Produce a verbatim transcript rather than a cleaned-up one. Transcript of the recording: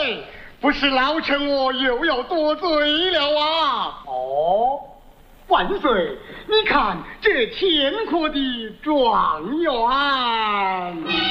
不是老臣我又要多罪了啊！ 哦，万岁，你看这天国的状元。